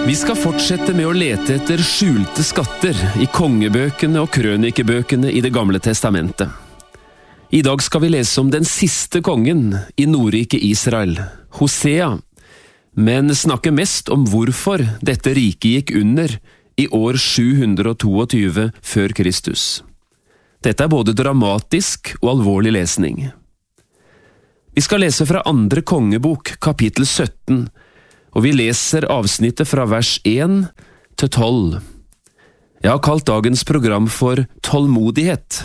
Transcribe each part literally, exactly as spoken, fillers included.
Vi skal fortsette med å lete etter skjulte skatter i kongebøkene og krønikebøkene i Det gamle testamentet. I dag skal vi lese om den siste kongen i Nordriket Israel, Hosea, men snakke mest om hvorfor dette riket gikk under i år sju hundre tjueto før Kristus. Dette er både dramatisk og alvorlig lesning. Vi skal lese fra andre kongebok, kapittel sytten, og vi leser avsnittet fra vers én til tolv. Jeg har kalt dagens program for Tålmodighet.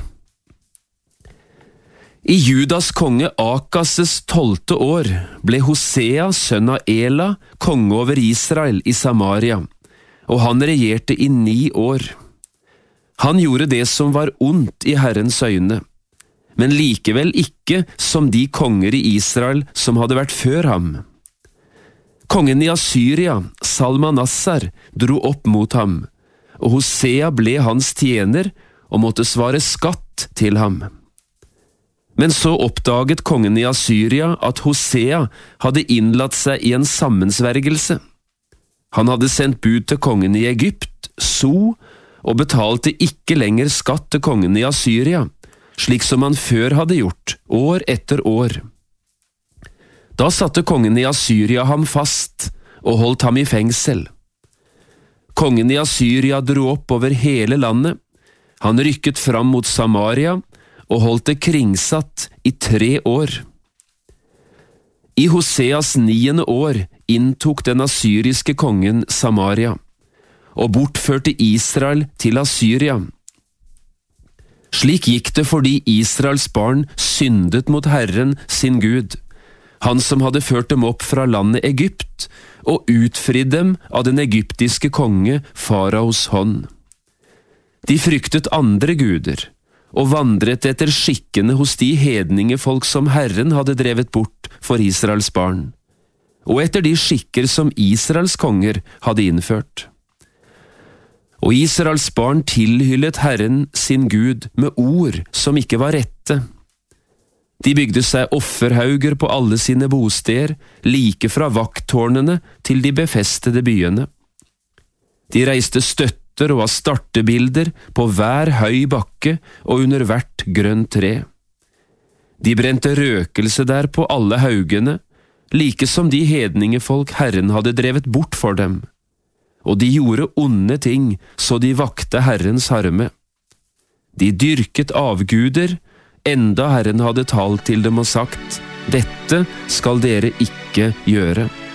I Judas konge Akases tolvte år ble Hosea, sønn av Ela, konge over Israel i Samaria, og han regjerte i ni år. Han gjorde det som var ondt i Herrens øyne, men likevel ikke som de konger i Israel som hadde vært før ham. Kongen i Assyria, Salmanassar, dro opp mot ham, og Hosea ble hans tjener og måtte svare skatt til ham. Men så oppdaget kongen i Assyria at Hosea hadde innlatt seg i en sammensvergelse. Han hadde sendt bud til kongen i Egypt, So, og betalte ikke lenger skatt til kongen i Assyria, slik som han før hadde gjort, år etter år. Da satte kongen i Assyria ham fast og holdt ham i fengsel. Kongen i Assyria dro opp over hele landet. Han rykket fram mot Samaria og holdt det kringsatt i tre år. I Hoseas niende år inntok den assyriske kongen Samaria og bortførte Israel til Assyria. Slik gikk det fordi Israels barn syndet mot Herren sin Gud, han som hadde ført dem opp fra landet Egypt og utfridd dem av den egyptiske konge Faraos hånd. De fryktet andre guder og vandret etter skikkene hos de hedningefolk som Herren hadde drevet bort for Israels barn, og etter de skikker som Israels konger hadde innført. Og Israels barn tilhyllet Herren sin Gud med ord som ikke var rette. De bygde seg offerhauger på alle sine bosteder, like fra vakttårnene til de befestede byene. De reiste støtter og astartebilder på hver høy bakke og under hvert grønt tre. De brente røkelse der på alle haugene, like som de hedningefolk Herren hadde drevet bort for dem. Og de gjorde onde ting, så de vakte Herrens harme. De dyrket avguder, enda Herren hadde talt til dem og sagt, «Dette skal dere ikke gjøre.»